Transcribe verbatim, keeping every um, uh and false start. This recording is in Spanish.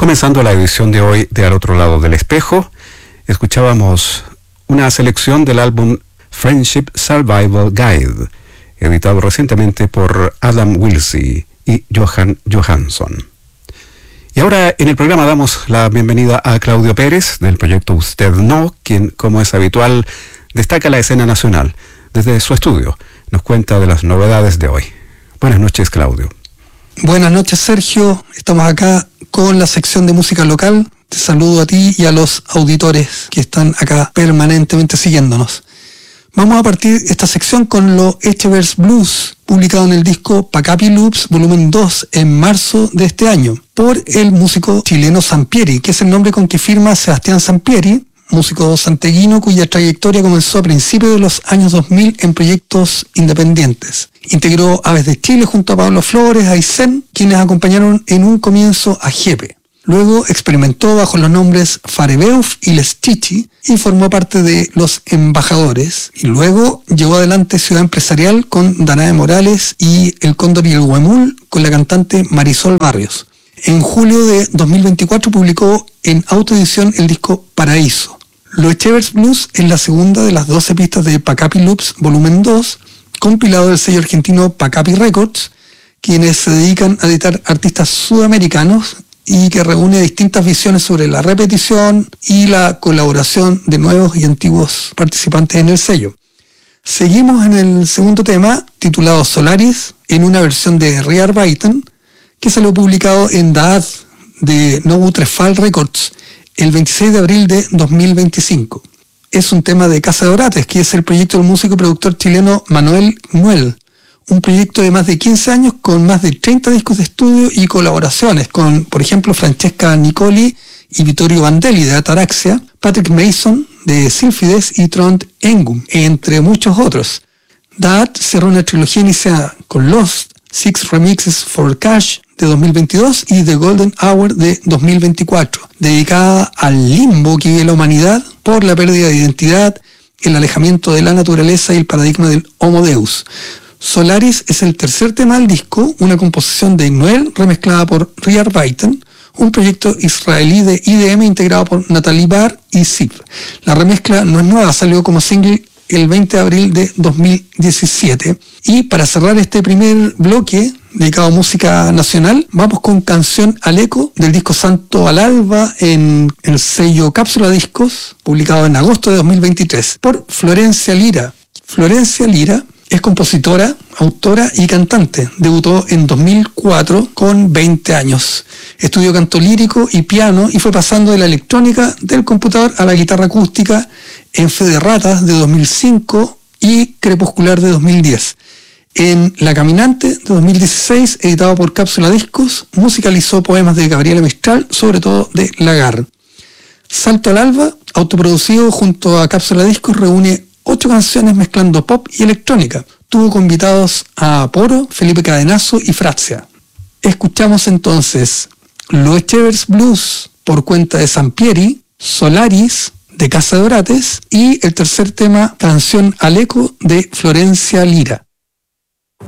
Comenzando la edición de hoy de Al Otro Lado del Espejo, escuchábamos una selección del álbum Friendship Survival Guide, editado recientemente por Adam Wilsey y Johan Johansson. Y ahora en el programa damos la bienvenida a Claudio Pérez del proyecto Usted No, quien, como es habitual, destaca la escena nacional. Desde su estudio nos cuenta de las novedades de hoy. Buenas noches, Claudio. Buenas noches, Sergio. Estamos acá con la sección de música local. Te saludo a ti y a los auditores que están acá permanentemente siguiéndonos. Vamos a partir esta sección con los Etchebers Blues, publicado en el disco Pacapi Loops volumen dos en marzo de este año, por el músico chileno Sampieri, que es el nombre con que firma Sebastián Sampieri, músico santiaguino cuya trayectoria comenzó a principios de los años dos mil en proyectos independientes. Integró Aves de Chile junto a Pablo Flores, Aysén, quienes acompañaron en un comienzo a Jepe. Luego experimentó bajo los nombres Farebeuf y Les Chichi y formó parte de Los Embajadores. Y luego llevó adelante Ciudad Empresarial con Danae Morales y El Cóndor y el Huemul con la cantante Marisol Barrios. En julio de dos mil veinticuatro publicó en autoedición el disco Paraíso. Los Etchebers Blues es la segunda de las doce pistas de Pacapi Loops volumen dos, compilado del sello argentino Pacapi Records, quienes se dedican a editar artistas sudamericanos y que reúne distintas visiones sobre la repetición y la colaboración de nuevos y antiguos participantes en el sello. Seguimos en el segundo tema, titulado Solaris, en una versión de Riar Baiten, que salió publicado en Daad de Nobu Trefal Records el veintiséis de abril de dos mil veinticinco. Es un tema de Casa de Orates, que es el proyecto del músico y productor chileno Manuel Muel, un proyecto de más de quince años con más de treinta discos de estudio y colaboraciones con, por ejemplo, Francesca Nicoli y Vittorio Vandelli de Ataraxia, Patrick Mason de Sylphides y Trond Engum, entre muchos otros. Daad cerró una trilogía iniciada con Lost, Six Remixes for Cash de dos mil veintidós y The Golden Hour de dos mil veinticuatro, dedicada al limbo que vive la humanidad por la pérdida de identidad, el alejamiento de la naturaleza y el paradigma del Homo Deus. Solaris es el tercer tema del disco, una composición de Noel remezclada por Riar Baiten, un proyecto israelí de I D M integrado por Natalie Barr y Zip. La remezcla no es nueva, salió como single el veinte de abril de dos mil diecisiete. Y para cerrar este primer bloque dedicado a música nacional, vamos con Canción al Eco del disco Santo al Alba en el sello Cápsula Discos, publicado en agosto de dos mil veintitrés por Florencia Lira. Florencia Lira es compositora, autora y cantante. Debutó en dos mil cuatro con veinte años. Estudió canto lírico y piano y fue pasando de la electrónica del computador a la guitarra acústica en Fe de Ratas de dos mil cinco y Crepuscular de dos mil diez. En La Caminante de dos mil dieciséis, editado por Cápsula Discos, musicalizó poemas de Gabriela Mistral, sobre todo de Lagar. Salto al Alba, autoproducido junto a Cápsula Discos, reúne ocho canciones mezclando pop y electrónica. Tuvo convitados a Poro, Felipe Cadenazo y Frazia. Escuchamos entonces Los Etchebers Blues por cuenta de Sampieri, Solaris de Casa de Orates y el tercer tema, Canción al Eco de Florencia Lira.